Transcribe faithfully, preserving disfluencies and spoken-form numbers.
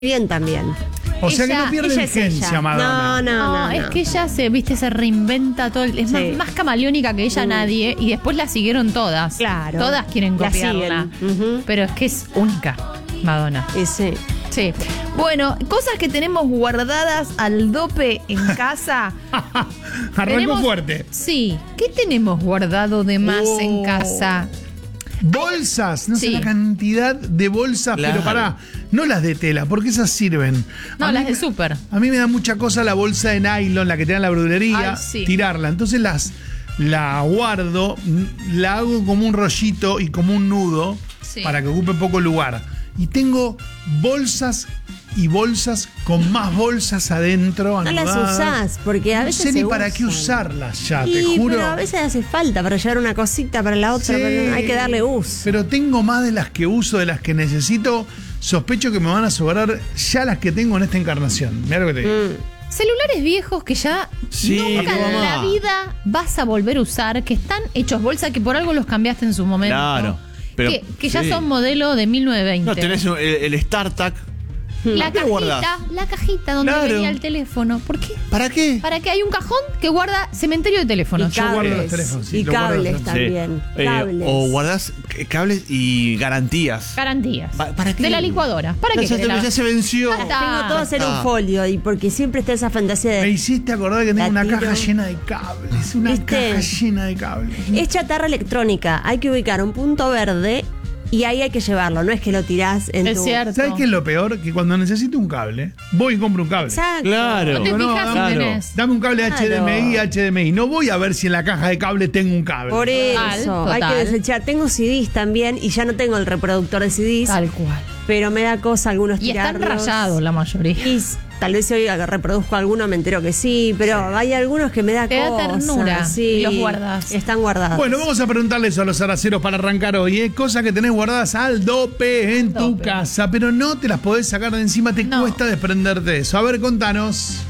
bien también. O sea que Ella- no pierde ella es vigencia, ella. Madonna. No, no, No, no. es no. que ella se, viste, se reinventa todo. el- es Sí. más, más camaleónica que ella Mm. nadie. Y después la siguieron todas. Claro. Todas quieren La copiarla. siguen. Ujú. Pero es que es única, Madonna. Y sí. Sí. Bueno, cosas que tenemos guardadas al dope en casa. Arrancó Tenemos- fuerte. Sí. ¿Qué tenemos guardado de más Oh. en casa? Bolsas, no sé Sí. la cantidad de bolsas, Claro. pero pará, no las de tela, porque esas sirven. No, A mí las de me- súper. A mí me da mucha cosa la bolsa de nylon, la que te dan en la verdulería, Ay, sí. tirarla. Entonces las la guardo, mm, la hago como un rollito y como un nudo Sí. para que ocupe poco lugar. Y tengo bolsas y bolsas con más bolsas adentro. No las anudadas. usás, porque a No veces sé ni se para usan. qué usarlas ya, te Y, juro. pero a veces hace falta para llevar una cosita para la otra, Sí, pero hay que darle uso. Pero tengo más de las que uso, de las que necesito. Sospecho que me van a sobrar ya las que tengo en esta encarnación. Mira lo que te digo. Mm. Celulares viejos que ya Sí, nunca en mamá. la vida vas a volver a usar, que están hechos bolsa, que por algo los cambiaste en su momento. Claro, pero- que que ya sí. son modelo de mil novecientos veinte. No, tenés el, el StarTac. la ¿Qué cajita, guardás? la cajita donde Claro. venía el teléfono. ¿Por qué? ¿Para qué? Para que hay un cajón que guarda cementerio de teléfonos. Y Yo guardo los cables, teléfonos, sí, y lo guardo cables los también. Sí. Eh, Cables. o guardás c- cables y garantías. Garantías. Pa- ¿Para qué? De la licuadora. ¿Para Ya qué? se, querés la- ya se venció. Ya está. Tengo todos en un Ah. folio, y porque siempre está esa fantasía Me de. hiciste acordar que tengo La una tiro. caja llena de cables. Una ¿Viste? caja llena de cables. Es chatarra electrónica. Hay que ubicar un punto verde y ahí hay que llevarlo. No es que lo tirás en Es tu. cierto. ¿Sabes qué es lo peor? Que cuando necesito un cable, voy y compro un cable. Exacto. Claro. No te No, fijas si claro. tenés. Dame un cable Claro. H D M I, H D M I. No voy a ver si en la caja de cable tengo un cable. Por eso, Total, hay que total. desechar. Tengo C Ds también y ya no tengo el reproductor de C Ds, Tal cual. pero me da cosa algunos Y están tirarlos. rayados la mayoría. Y s- tal vez si hoy reproduzco alguno, me entero que sí, pero hay algunos que me da Te da cosa. ternura Sí, y los guardás. Están guardados. Bueno, vamos a preguntarles a los araceros para arrancar hoy, ¿eh? Cosas que tenés guardadas al dope en tu Dope. casa, pero no te las podés sacar de encima, te No. cuesta desprenderte de eso. A ver, contanos.